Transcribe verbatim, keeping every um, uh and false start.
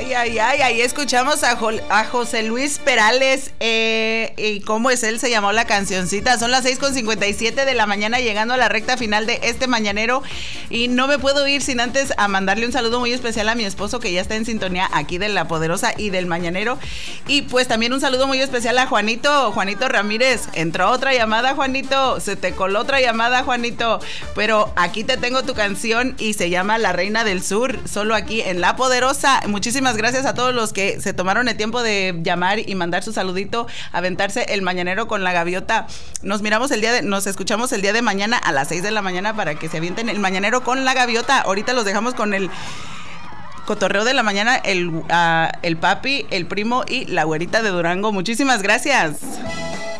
Ay, ay, ay, ahí escuchamos a, jo- a José Luis Perales, eh, y cómo es él, se llamó la cancioncita. Son las seis con cincuenta y siete de la mañana, llegando a la recta final de este mañanero, y no me puedo ir sin antes a mandarle un saludo muy especial a mi esposo, que ya está en sintonía aquí de La Poderosa y del mañanero, y pues también un saludo muy especial a Juanito, Juanito Ramírez. Entró otra llamada, Juanito, se te coló otra llamada, Juanito, pero aquí te tengo tu canción y se llama La Reina del Sur, solo aquí en La Poderosa. Muchísimas gracias a todos los que se tomaron el tiempo de llamar y mandar su saludito, aventarse el mañanero con la gaviota. Nos miramos el día de, nos escuchamos el día de mañana a las seis de la mañana para que se avienten el mañanero con la gaviota. Ahorita los dejamos con el cotorreo de la mañana, el, uh, el papi, el primo y la güerita de Durango. Muchísimas gracias.